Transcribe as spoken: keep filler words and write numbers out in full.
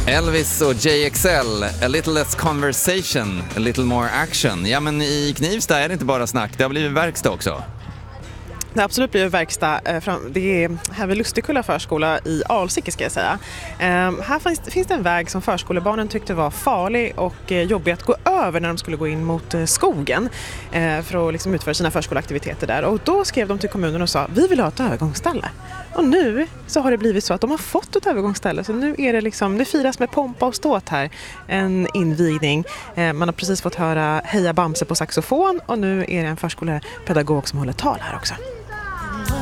Elvis och J X L, a little less conversation, a little more action. Ja, men i Knivsta är det inte bara snack, det har blivit verkstad också. Det har absolut blivit verkstad. Det är här vid Lustigkulla förskola i Alsike ska jag säga. Här finns, finns det en väg som förskolebarnen tyckte var farlig och jobbig att gå över när de skulle gå in mot skogen för att liksom utföra sina förskoleaktiviteter där. Och då skrev de till kommunen och sa, vi vill ha ett övergångsställe. Och nu så har det blivit så att de har fått ett övergångsställe. Så nu är det liksom, det firas med pompa och ståt här. En invigning. Man har precis fått höra Heja Bamse på saxofon och nu är det en förskolepedagog som håller tal här också.